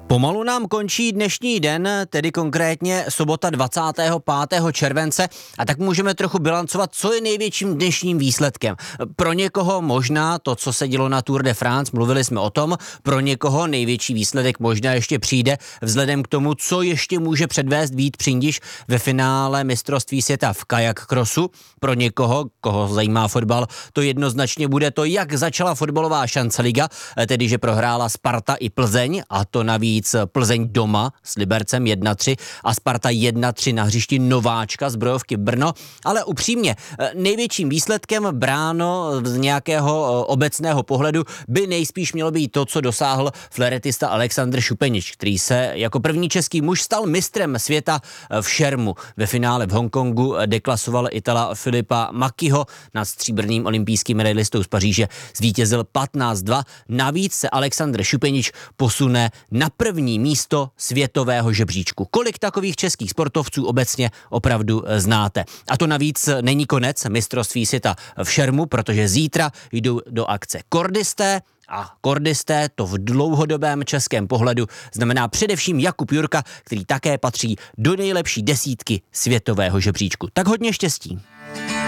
Pomalu nám končí dnešní den, tedy konkrétně sobota 25. července, a tak můžeme trochu bilancovat, co je největším dnešním výsledkem. Pro někoho možná to, co se dělo na Tour de France, mluvili jsme o tom, pro někoho největší výsledek možná ještě přijde vzhledem k tomu, co ještě může předvést Vít Přindiš ve finále mistrovství světa v kajak crossu. Pro někoho, koho zajímá fotbal, to jednoznačně bude to, jak začala fotbalová šanceliga, tedy že prohrála Sparta i Plzeň, a to navíc Plzeň doma s Libercem 1-3 a Sparta 1-3 na hřišti nováčka Zbrojovky Brno, ale upřímně největším výsledkem bráno z nějakého obecného pohledu by nejspíš mělo být to, co dosáhl fleretista Alexandr Šupenič, který se jako první český muž stal mistrem světa v šermu. Ve finále v Hongkongu deklasoval Itala Filipa Macchiho, nad stříbrným olympijským medailistou z Paříže zvítězil 15-2. Navíc se Alexandr Šupenič posune na první místo světového žebříčku. Kolik takových českých sportovců obecně opravdu znáte? A to navíc není konec mistrovství světa v šermu, protože zítra jdou do akce kordisté, a kordisté to v dlouhodobém českém pohledu znamená především Jakub Jurka, který také patří do nejlepší desítky světového žebříčku. Tak hodně štěstí.